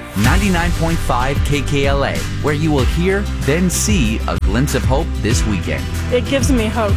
99.5 KKLA, where you will hear, then see a glimpse of hope this weekend. It gives me hope.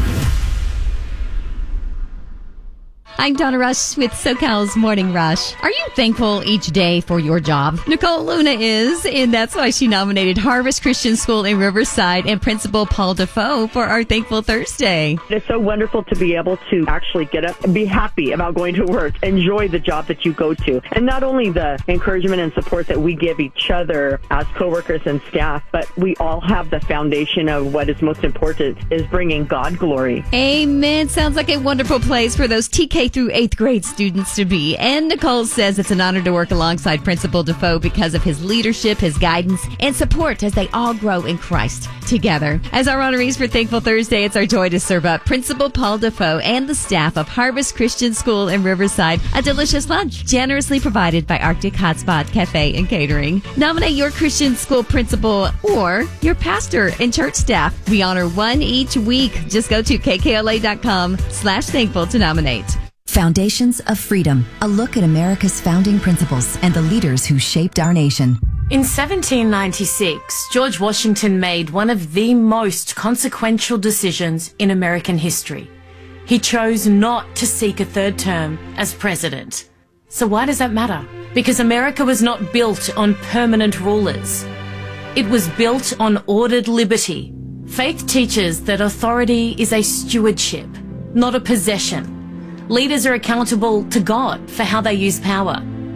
I'm Donna Rush with SoCal's Morning Rush. Are you thankful each day for your job? Nicole Luna is, and that's why she nominated Harvest Christian School in Riverside and Principal Paul Defoe for our Thankful Thursday. It's so wonderful to be able to actually get up and be happy about going to work, enjoy the job that you go to. And not only the encouragement and support that we give each other as coworkers and staff, but we all have the foundation of what is most important is bringing God glory. Amen. Sounds like a wonderful place for those TK through 8th grade students to be. And Nicole says it's an honor to work alongside Principal Defoe because of his leadership, his guidance, and support as they all grow in Christ together. As our honorees for Thankful Thursday, it's our joy to serve up Principal Paul Defoe and the staff of Harvest Christian School in Riverside a delicious lunch generously provided by Arctic Hotspot Cafe and Catering. Nominate your Christian school principal or your pastor and church staff. We honor one each week. Just go to kkla.com/thankful to nominate. Foundations of Freedom, a look at America's founding principles and the leaders who shaped our nation. In 1796, George Washington made one of the most consequential decisions in American history. He chose not to seek a third term as president. So why does that matter? Because America was not built on permanent rulers. It was built on ordered liberty. Faith teaches that authority is a stewardship, not a possession. Leaders are accountable to God for how they use power.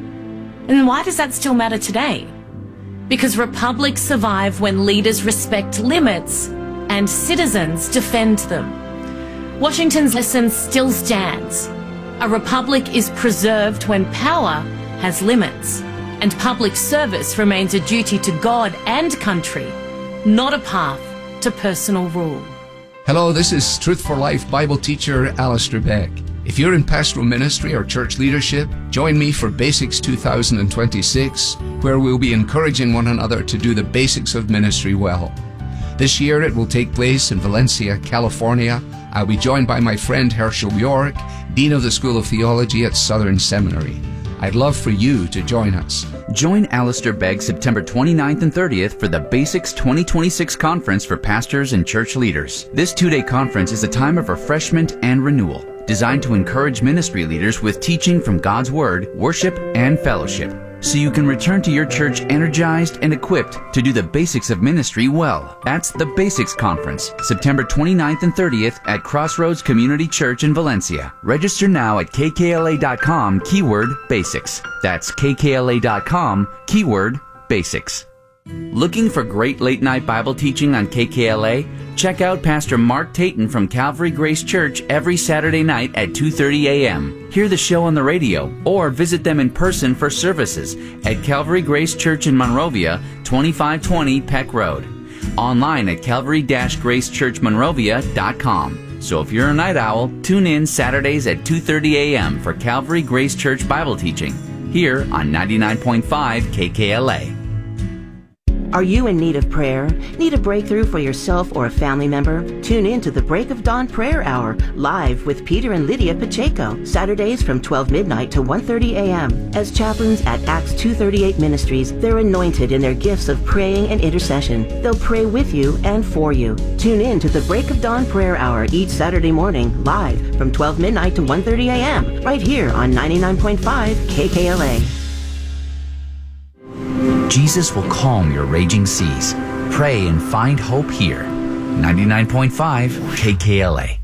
And why does that still matter today? Because republics survive when leaders respect limits and citizens defend them. Washington's lesson still stands. A republic is preserved when power has limits, and public service remains a duty to God and country, not a path to personal rule. Hello, this is Truth for Life Bible teacher Alistair Beck. If you're in pastoral ministry or church leadership, join me for Basics 2026, where we'll be encouraging one another to do the basics of ministry well. This year it will take place in Valencia, California. I'll be joined by my friend Herschel York, Dean of the School of Theology at Southern Seminary. I'd love for you to join us. Join Alistair Begg September 29th and 30th for the Basics 2026 Conference for Pastors and Church Leaders. This two-day conference is a time of refreshment and renewal, designed to encourage ministry leaders with teaching from God's Word, worship, and fellowship, so you can return to your church energized and equipped to do the basics of ministry well. That's the Basics Conference, September 29th and 30th at Crossroads Community Church in Valencia. Register now at kkla.com, keyword basics. That's kkla.com, keyword basics. Looking for great late-night Bible teaching on KKLA? Check out Pastor Mark Tayton from Calvary Grace Church every Saturday night at 2:30 a.m. Hear the show on the radio or visit them in person for services at Calvary Grace Church in Monrovia, 2520 Peck Road. Online at calvary-gracechurchmonrovia.com. So if you're a night owl, tune in Saturdays at 2:30 a.m. for Calvary Grace Church Bible teaching here on 99.5 KKLA. Are you in need of prayer? Need a breakthrough for yourself or a family member? Tune in to the Break of Dawn Prayer Hour, live with Peter and Lydia Pacheco, Saturdays from 12 midnight to 1:30 a.m. As chaplains at Acts 238 Ministries, they're anointed in their gifts of praying and intercession. They'll pray with you and for you. Tune in to the Break of Dawn Prayer Hour each Saturday morning, live from 12 midnight to 1:30 a.m. right here on 99.5 KKLA. Jesus will calm your raging seas. Pray and find hope here. 99.5 KKLA.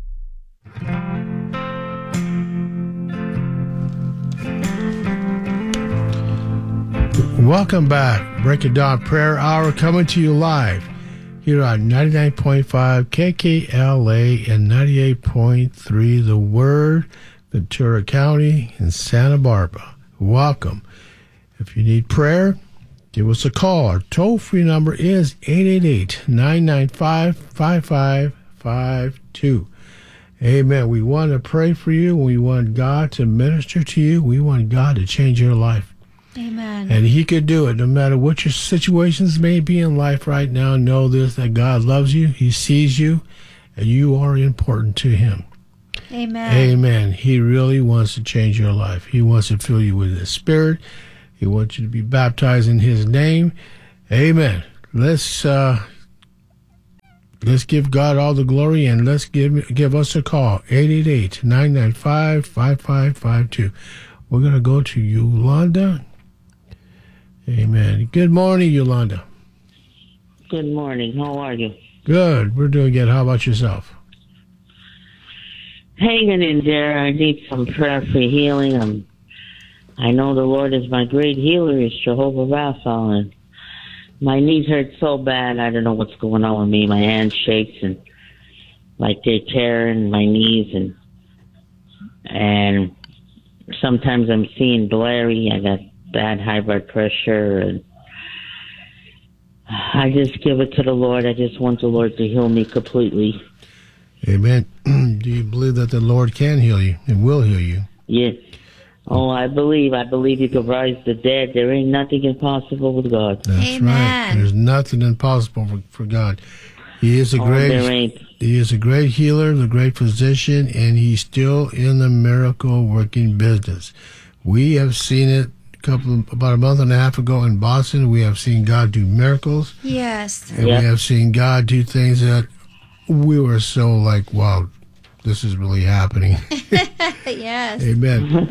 Welcome back. Break of Dawn Prayer Hour coming to you live here on 99.5 KKLA and 98.3 The Word, Ventura County and Santa Barbara. Welcome. If you need prayer, give us a call. Our toll-free number is 888-995-5552. Amen. We want to pray for you. We want God to minister to you. We want God to change your life. Amen. And He could do it no matter what your situations may be in life right now. Know this, that God loves you. He sees you, and you are important to Him. Amen. Amen. He really wants to change your life. He wants to fill you with His Spirit. He wants you to be baptized in his name. Amen. Let's give God all the glory, and let's give us a call, 888-995-5552. We're going to go to Yolanda. Amen. Good morning, Yolanda. Good morning. How are you? Good. We're doing good. How about yourself? Hanging in there. I need some prayer for healing. I know the Lord is my great healer. Is Jehovah Rapha, and my knees hurt so bad. I don't know what's going on with me. My hand shakes and like they're tearing my knees, and sometimes I'm seeing blurry. I got bad high blood pressure, and I just give it to the Lord. I just want the Lord to heal me completely. Amen. Do you believe that the Lord can heal you and will heal you? Yes. Oh, I believe he can rise the dead. There ain't nothing impossible with God. That's Amen. right. There's nothing impossible for God. He is a great healer, the great physician, and he's still in the miracle working business. We have seen it about a month and a half ago in Boston. We have seen God do miracles. Yes. And we have seen God do things that we were so like, wow, this is really happening. Yes. Amen.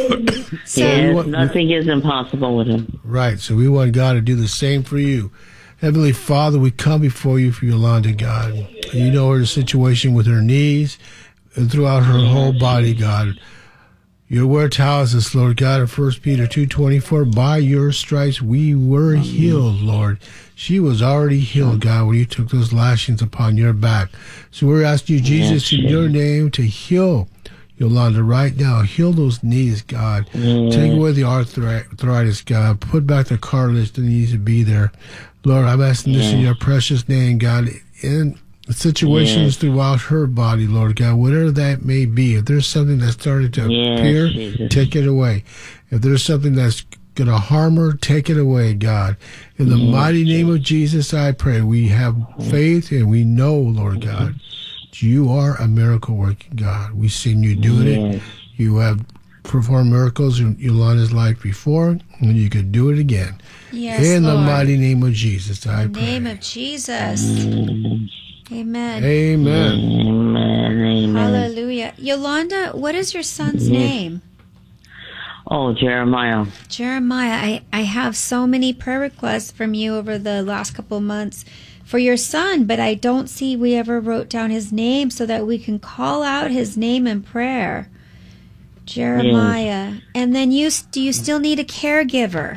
Nothing is impossible with him. Right. So we want God to do the same for you. Heavenly Father, we come before you for Yolanda, God. You know her situation with her knees and throughout her whole body, God. Your word tells us, Lord God, in 1 Peter 2:24, by your stripes we were healed, Lord. She was already healed, God, when you took those lashings upon your back. So we're asking you, Jesus, in your name, to heal Yolanda right now. Heal those knees, God. Take away the arthritis, God. Put back the cartilage that needs to be there. Lord, I'm asking this in your precious name, God. In situations throughout her body, Lord God, whatever that may be, if there's something that's starting to appear, take it away. If there's something that's going to harm her, take it away, God. In the mighty name of Jesus, I pray. We have faith and we know, Lord God, you are a miracle working God. We've seen you doing it. You have performed miracles in Yolanda's life before, and you could do it again. Yes, in Lord. The mighty name of Jesus, I pray. In the name of Jesus. Amen. Amen. Amen. Hallelujah. Yolanda, what is your son's name? Oh, Jeremiah. Jeremiah, I have so many prayer requests from you over the last couple of months for your son, but I don't see we ever wrote down his name so that we can call out his name in prayer. Jeremiah. Yes. And then do you still need a caregiver?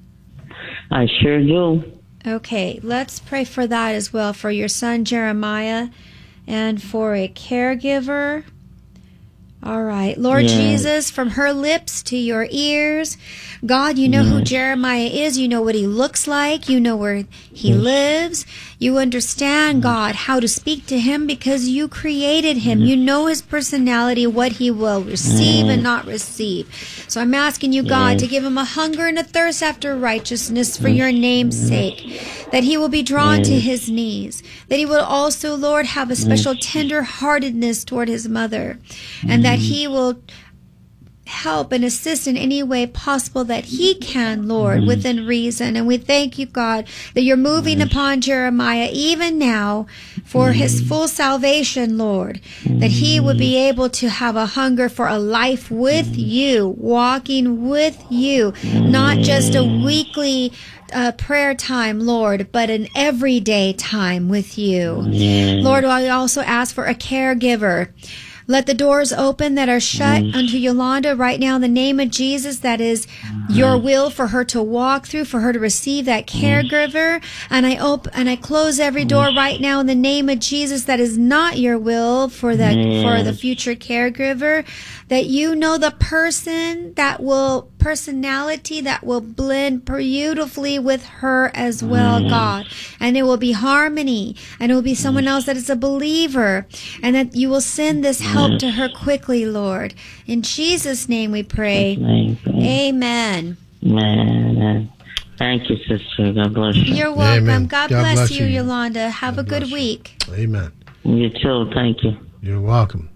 I sure do. Okay, let's pray for that as well, for your son Jeremiah and for a caregiver. All right. Lord Jesus, from her lips to your ears, God, you know who Jeremiah is. You know what he looks like. You know where he lives. You understand, God, how to speak to him because you created him. You know his personality, what he will receive and not receive. So I'm asking you, God, to give him a hunger and a thirst after righteousness for your name's sake, that he will be drawn to his knees, that he will also, Lord, have a special tender-heartedness toward his mother, and that he will help and assist in any way possible that he can, Lord, within reason. And we thank you, God, that you're moving upon Jeremiah even now for his full salvation, Lord, that he would be able to have a hunger for a life with you, walking with you, not just a weekly prayer time, Lord, but an everyday time with you. Lord, I also ask for a caregiver. Let the doors open that are shut unto Yolanda right now in the name of Jesus. That is your will for her to walk through, for her to receive that caregiver. And I close every door right now in the name of Jesus that is not your will for the future caregiver. That you know the personality that will blend beautifully with her as well, God. And it will be harmony, and it will be someone else that is a believer, and that you will send this help to her quickly, Lord. In Jesus' name we pray. Amen. Amen. Thank you, sister. God bless you. You're welcome. Amen. God bless you, Yolanda. Have a good week. Amen. You too. Thank you. You're welcome.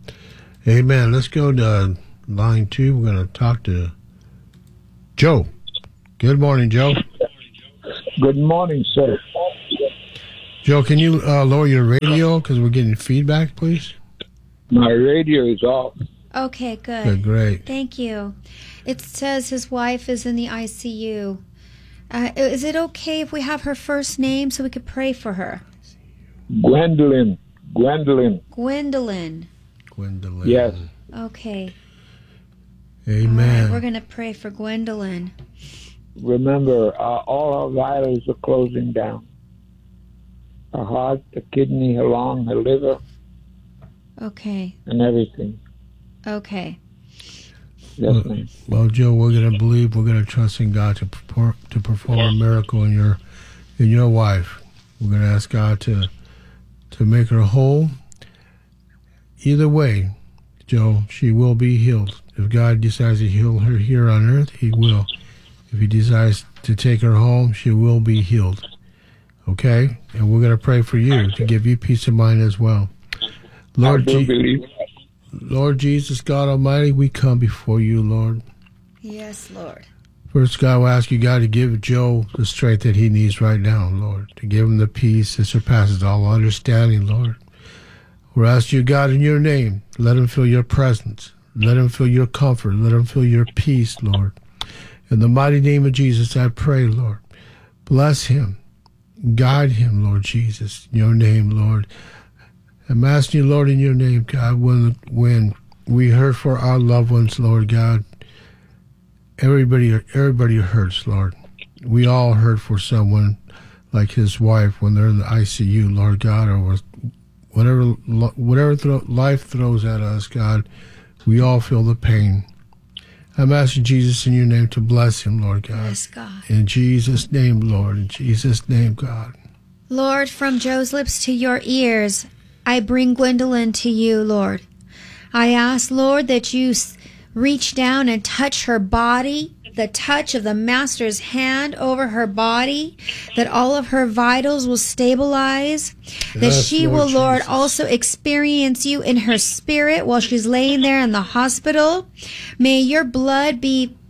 Amen. Let's go to line 2. We're going to talk to Joe. Good morning, Joe. Good morning, sir. Joe, can you lower your radio because we're getting feedback, please? My radio is off. Okay, good. Good, great. Thank you. It says his wife is in the ICU. Is it okay if we have her first name so we could pray for her? Gwendolyn. Gwendolyn. Yes. Okay. Amen. All right, we're going to pray for Gwendolyn. Remember, all our vitals are closing down. Her heart, the kidney, her lung, her liver. Okay. And everything. Okay. Yes, ma'am. Well, Joe, we're going to believe, we're going to trust in God to perform a miracle in your wife. We're going to ask God to make her whole. Either way, Joe, she will be healed. If God decides to heal her here on earth, he will. If he decides to take her home, she will be healed. Okay? And we're going to pray for you to give you peace of mind as well. Lord Jesus, God Almighty, we come before you, Lord. Yes, Lord. First, God, we'll ask you, God, to give Joe the strength that he needs right now, Lord, to give him the peace that surpasses all understanding, Lord. We're asking you, God, in your name, let him feel your presence. Let him feel your comfort. Let him feel your peace, Lord. In the mighty name of Jesus, I pray, Lord. Bless him. Guide him, Lord Jesus, in your name, Lord. I'm asking you, Lord, in your name, God, when we hurt for our loved ones, Lord God, everybody hurts, Lord. We all hurt for someone like his wife when they're in the ICU, Lord God, or whatever life throws at us, God. We all feel the pain. I'm asking Jesus in your name to bless him, Lord God. Yes, God. In Jesus' name, Lord. In Jesus' name, God. Lord, from Joe's lips to your ears, I bring Gwendolyn to you, Lord. I ask, Lord, that you reach down and touch her body, the touch of the Master's hand over her body, that all of her vitals will stabilize, that she will, Lord, also experience you in her spirit while she's laying there in the hospital. May your blood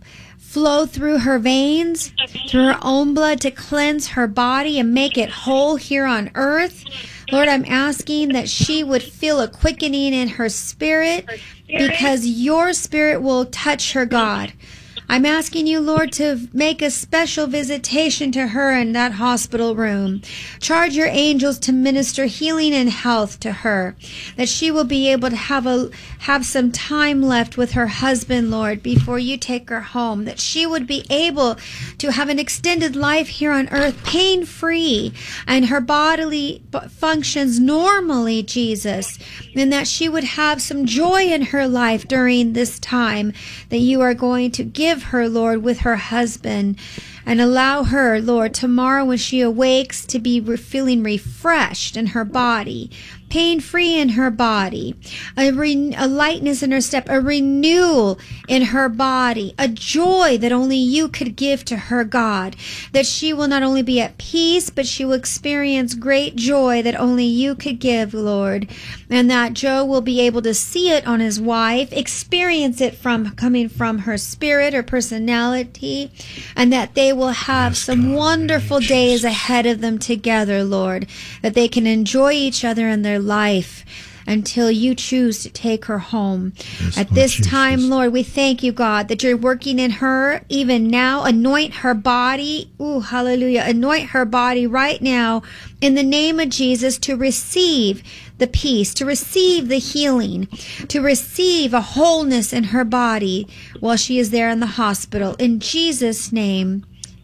flow through her veins, through her own blood to cleanse her body and make it whole here on earth. Lord, I'm asking that she would feel a quickening in her spirit because your spirit will touch her, God. I'm asking you, Lord, to make a special visitation to her in that hospital room. Charge your angels to minister healing and health to her, that she will be able to have some time left with her husband, Lord, before you take her home, that she would be able to have an extended life here on earth, pain-free, and her bodily functions normally, Jesus, and that she would have some joy in her life during this time that you are going to give her, Lord, with her husband, and allow her, Lord, tomorrow when she awakes to be feeling refreshed in her body, pain-free in her body, a lightness in her step, a renewal in her body, a joy that only you could give to her, God, that she will not only be at peace, but she will experience great joy that only you could give, Lord, and that Joe will be able to see it on his wife, experience it coming from her spirit, her personality, and that they will have some wonderful days ahead of them together, Lord, that they can enjoy each other in their life until you choose to take her home. Yes, at this time, Lord, we thank you, God, that you're working in her even now. Anoint her body. Ooh, hallelujah. Anoint her body right now in the name of Jesus to receive the peace, to receive the healing, to receive a wholeness in her body while she is there in the hospital. In Jesus' name,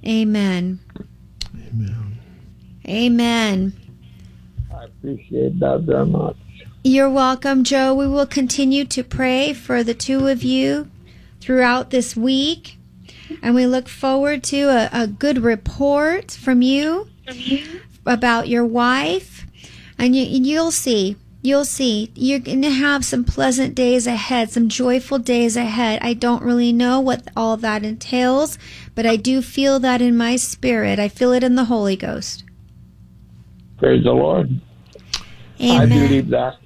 amen. Amen. Amen. I appreciate that very much. You're welcome, Joe. We will continue to pray for the two of you throughout this week. And we look forward to a good report from you about your wife. And you'll see. You'll see. You're going to have some pleasant days ahead, some joyful days ahead. I don't really know what all that entails, but I do feel that in my spirit. I feel it in the Holy Ghost. Praise the Lord. Amen. I believe that.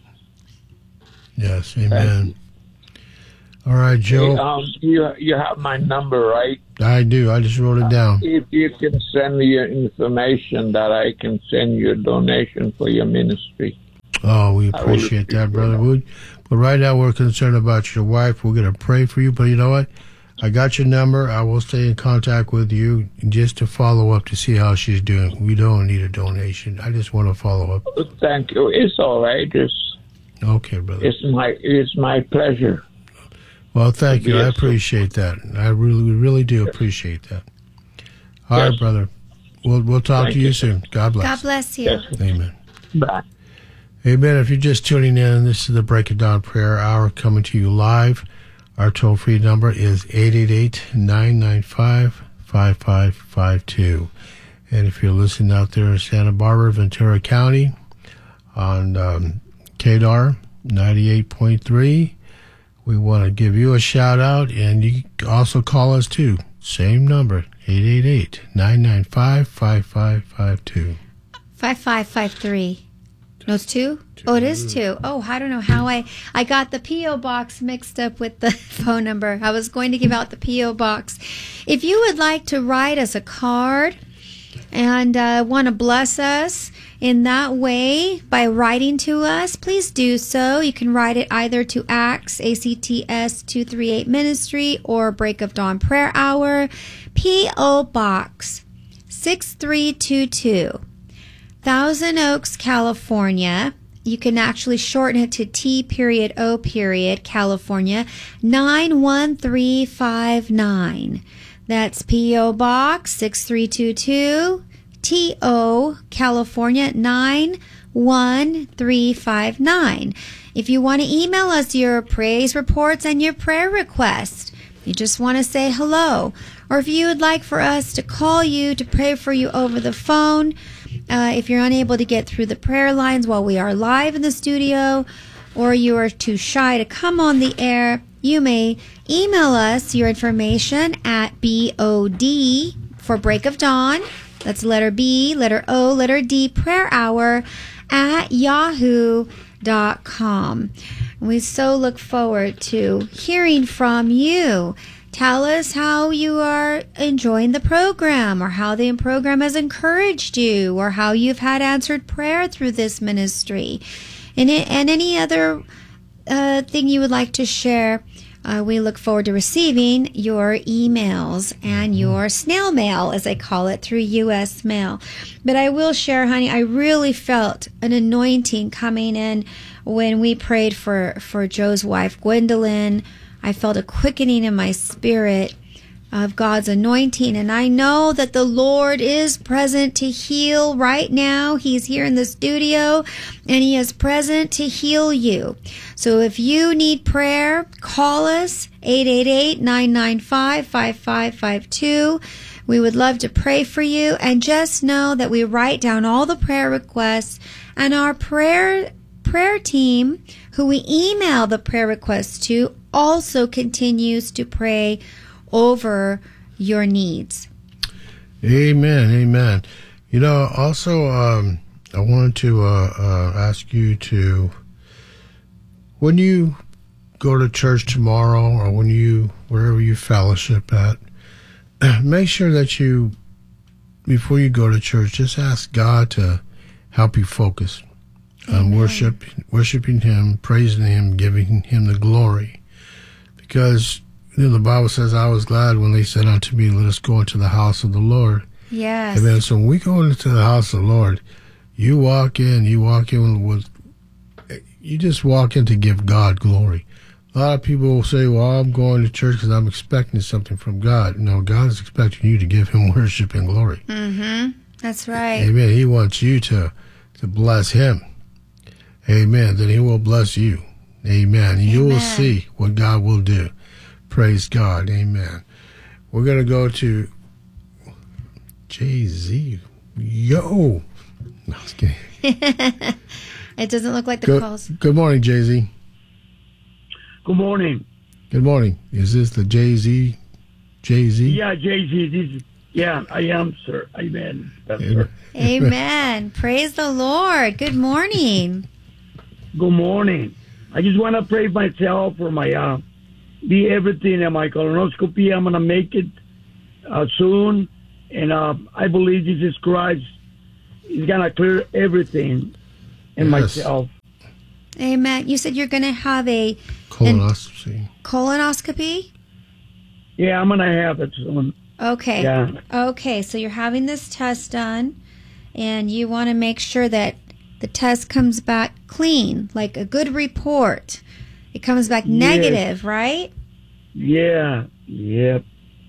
Yes, amen. All right, Joe. Hey, you have my number, right? I do. I just wrote it down. If you can send me your information, that I can send you a donation for your ministry. Oh, we appreciate that, brother. But right now we're concerned about your wife. We're going to pray for you. But you know what? I got your number. I will stay in contact with you just to follow up to see how she's doing. We don't need a donation. I just want to follow up. Thank you. It's all right. Okay, brother. It's my pleasure. Well, thank you. I appreciate that. I really do appreciate that. All right, brother. We'll talk to you soon. God bless. God bless you. Yes. Amen. Bye. Amen. If you're just tuning in, this is the Break of Dawn Prayer Hour coming to you live. Our toll-free number is 888-995-5552. And if you're listening out there in Santa Barbara, Ventura County, on KDAR 98.3, we want to give you a shout-out, and you can also call us, too. Same number, 888-995-5552. 5553. No, it's 2? Oh, it is 2. Oh, I don't know how I got the P.O. box mixed up with the phone number. I was going to give out the P.O. box. If you would like to write us a card and want to bless us in that way by writing to us, please do so. You can write it either to ACTS 238 Ministry or Break of Dawn Prayer Hour, P.O. Box 6322. Thousand Oaks, California. You can actually shorten it to T.O. California 91359. That's P.O. Box 6322, T.O. California 91359. If you want to email us your praise reports and your prayer requests, you just want to say hello, or if you would like for us to call you to pray for you over the phone, if you're unable to get through the prayer lines while we are live in the studio, or you are too shy to come on the air, you may email us your information at BOD for Break of Dawn. That's letter B, letter O, letter D, prayer hour at yahoo.com. We so look forward to hearing from you. Tell us how you are enjoying the program, or how the program has encouraged you, or how you've had answered prayer through this ministry. And any other thing you would like to share. We look forward to receiving your emails and your snail mail, as I call it, through U.S. mail. But I will share, honey, I really felt an anointing coming in when we prayed for Joe's wife, Gwendolyn. I felt a quickening in my spirit of God's anointing. And I know that the Lord is present to heal right now. He's here in the studio, and He is present to heal you. So if you need prayer, call us, 888-995-5552. We would love to pray for you. And just know that we write down all the prayer requests, and our prayer team, who we email the prayer requests to, also continues to pray over your needs. Amen. Amen. You know, also, I wanted to ask you to, when you go to church tomorrow, or wherever you fellowship at, make sure that you, before you go to church, just ask God to help you focus on worshiping Him, praising Him, giving Him the glory. Because the Bible says, I was glad when they said unto me, let us go into the house of the Lord. Yes. Amen. So when we go into the house of the Lord, you just walk in to give God glory. A lot of people will say, well, I'm going to church because I'm expecting something from God. No, God is expecting you to give Him worship and glory. Mm-hmm. That's right. Amen. He wants you to bless Him. Amen. Then He will bless you. Amen. You will see what God will do. Praise God. Amen. We're going to go to Jay-Z. Yo. No, I was kidding. It doesn't look like the calls. Good morning, Jay-Z. Good morning. Good morning. Is this the Jay-Z? Jay-Z? Yeah, Jay-Z. Yeah, I am, sir. Amen. Amen. Praise the Lord. Good morning. Good morning. I just want to pray myself for my be everything in my colonoscopy. I'm going to make it. soon, and I believe Jesus Christ is gonna clear everything in myself. Amen. You said you're going to have a colonoscopy? Yeah, I'm gonna have it soon. Okay. Yeah. Okay, so you're having this test done, and you want to make sure that the test comes back clean, like a good report. It comes back negative, right? Yeah. Yep.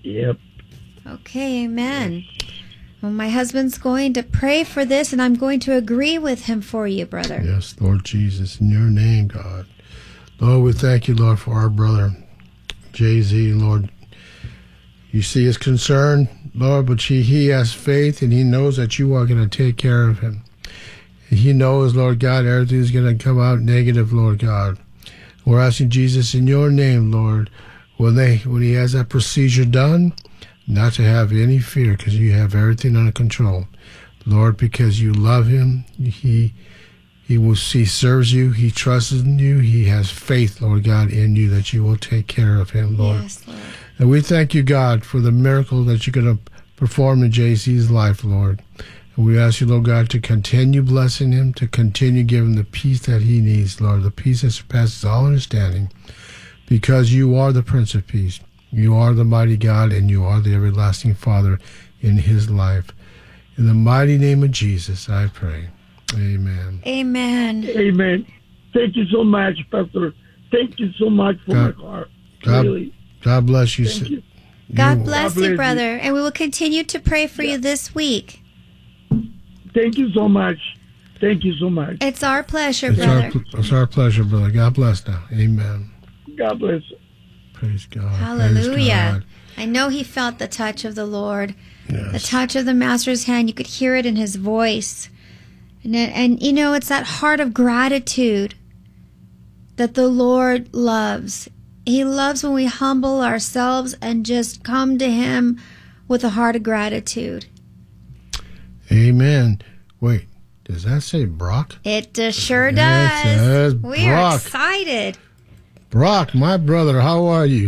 Okay, amen. Well, my husband's going to pray for this, and I'm going to agree with him for you, brother. Yes, Lord Jesus, in your name, God. Lord, we thank you, Lord, for our brother, Jay-Z, Lord. You see his concern, Lord, but he has faith, and he knows that you are going to take care of him. He knows, Lord God, everything is going to come out negative, Lord God. We're asking Jesus in your name, Lord, when he has that procedure done, not to have any fear, because you have everything under control. Lord, because you love him, he serves you, he trusts in you, he has faith, Lord God, in you, that you will take care of him, Lord. Yes, Lord. And we thank you, God, for the miracle that you're going to perform in JC's life, Lord. And we ask you, Lord God, to continue blessing him, to continue giving the peace that he needs, Lord, the peace that surpasses all understanding, because you are the Prince of Peace. You are the mighty God, and you are the everlasting Father in his life. In the mighty name of Jesus, I pray. Amen. Amen. Amen. Thank you so much, Pastor. Thank you so much for my heart. Really. God bless you. Thank you. God bless you, brother. And we will continue to pray for you this week. Thank you so much. Thank you so much. It's our pleasure, brother. It's our pleasure, brother. God bless now. Amen. God bless. Praise God. Hallelujah. Praise God. I know he felt the touch of the Lord, yes. The touch of the Master's hand. You could hear it in his voice. And you know, it's that heart of gratitude that the Lord loves. He loves when we humble ourselves and just come to him with a heart of gratitude. Amen. Wait, does that say Brock? It sure does. It says We are Brock. excited. Brock, my brother, how are you?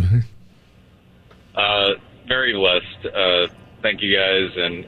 Very blessed. Thank you guys, and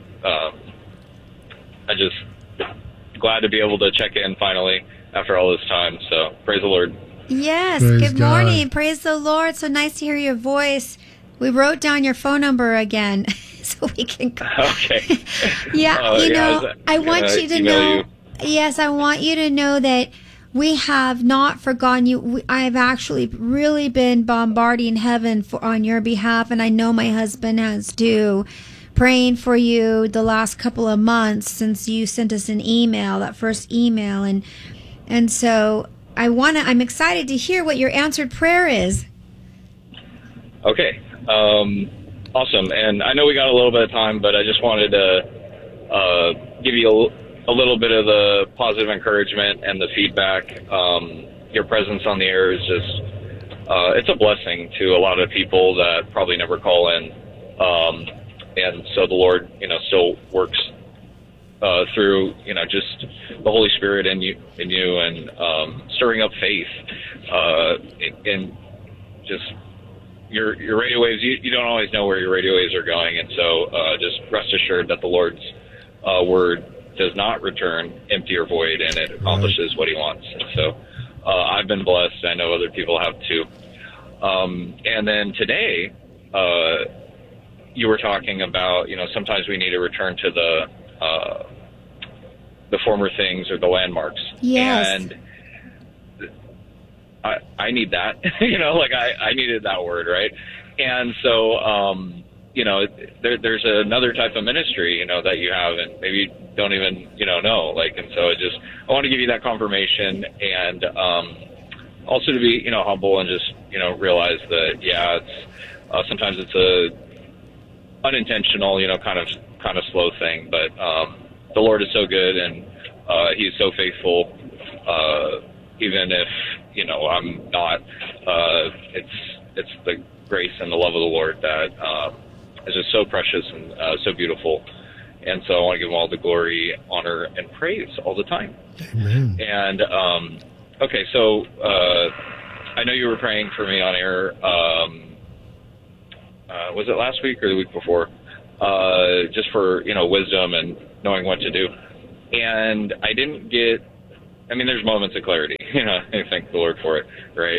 I just glad to be able to check in finally after all this time. So praise the Lord. Yes. Praise Good God. morning. Praise the Lord. So nice to hear your voice. We wrote down your phone number again so we can call. Okay. Yeah, I want you to know. You. Yes, I want you to know that we have not forgotten you. I've actually really been bombarding heaven on your behalf, and I know my husband has too, praying for you the last couple of months since you sent us an email, that first email, and so I'm excited to hear what your answered prayer is. Okay. Awesome. And I know we got a little bit of time, but I just wanted to give you a little bit of the positive encouragement and the feedback. Your presence on the air is just, it's a blessing to a lot of people that probably never call in. And so the Lord, still works through, just the Holy Spirit in you and stirring up faith and just your radio waves. You don't always know where your radio waves are going, and so just rest assured that the Lord's word does not return empty or void, and it accomplishes what he wants. And so I've been blessed. I know other people have too. And then today, you were talking about, sometimes we need to return to the former things or the landmarks. Yes. And I need that, I needed that word, right? And so, there's another type of ministry, that you have, and maybe you don't even, know, and so I want to give you that confirmation, and also to be, humble and just, realize that, it's, sometimes it's a unintentional, kind of slow thing, but the Lord is so good, and he's so faithful, even if, I'm not, it's the grace and the love of the Lord that is just so precious and so beautiful. And so I want to give him all the glory, honor, and praise all the time. Amen. And, okay, so I know you were praying for me on air. Was it last week or the week before? just for, wisdom and knowing what to do. And I didn't get, there's moments of clarity, I thank the Lord for it, right?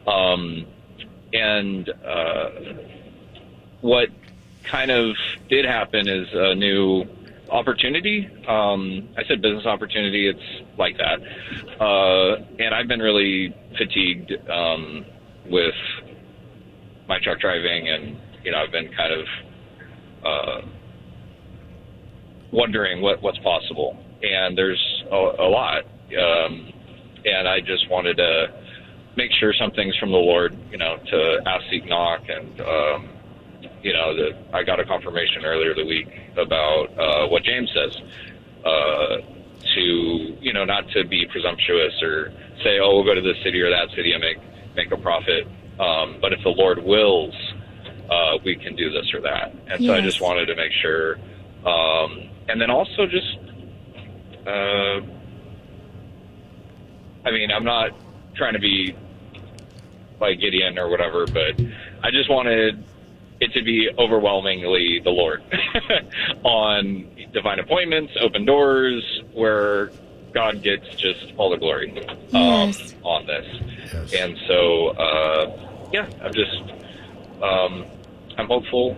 What kind of did happen is a new opportunity. I said business opportunity. It's like that. And I've been really fatigued with my truck driving, and I've been kind of wondering what's possible. And there's a lot. And I just wanted to make sure something's from the Lord, to ask, seek, knock, and that I got a confirmation earlier the week about what James says, to not to be presumptuous or say, oh, we'll go to this city or that city and make a profit, but if the Lord wills, we can do this or that. And so I just wanted to make sure, and then also just I'm not trying to be like Gideon or whatever, but I just wanted it to be overwhelmingly the Lord on divine appointments, open doors, where God gets just all the glory on this. Yes. And so, I'm just, I'm hopeful.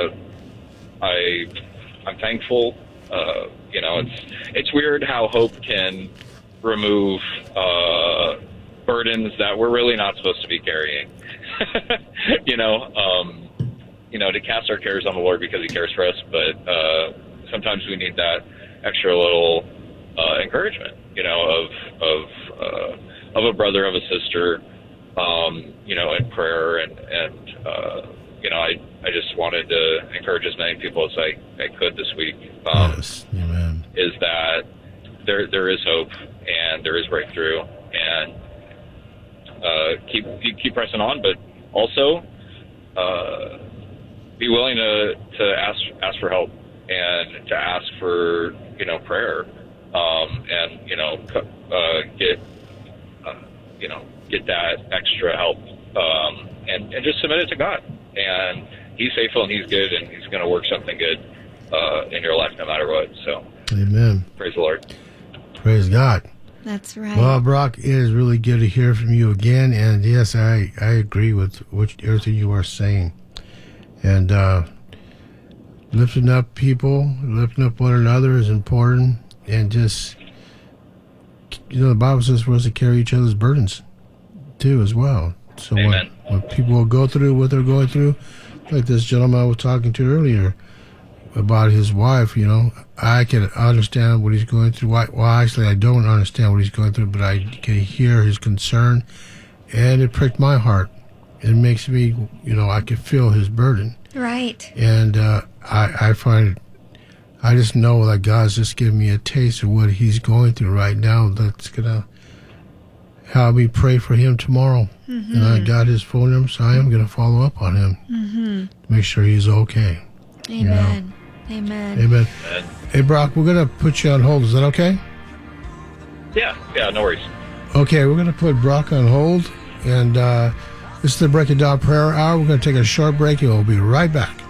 I'm thankful. It's weird how hope can remove burdens that we're really not supposed to be carrying. To cast our cares on the Lord because He cares for us, but sometimes we need that extra little encouragement, of a brother, of a sister, in prayer, and I just wanted to encourage as many people as I could this week. Amen. Is that there is hope and there is breakthrough, and keep pressing on, but also be willing to ask for help and to ask for prayer, and get that extra help, and just submit it to God. And He's faithful and He's good, and He's going to work something good in your life no matter what. So, amen. Praise the Lord. Praise God. That's right. Well, Brock, it is really good to hear from you again. And yes, I agree with everything you are saying. And lifting up people, lifting up one another is important. And just, the Bible says we're supposed to carry each other's burdens too as well. So when people go through what they're going through, like this gentleman I was talking to earlier about his wife, I can understand what he's going through. Well, actually, I don't understand what he's going through, but I can hear his concern, and it pricked my heart. It makes me, I can feel his burden. Right. And I find, I just know that God's just giving me a taste of what he's going through right now. That's going to help me pray for him tomorrow. Mm-hmm. And I got his phone number, so I am going to follow up on him to make sure he's okay. Amen. Amen. Amen. Hey, Brock, we're going to put you on hold. Is that okay? Yeah, no worries. Okay, we're going to put Brock on hold. And this is the Break It Down Prayer Hour. We're going to take a short break, and we'll be right back.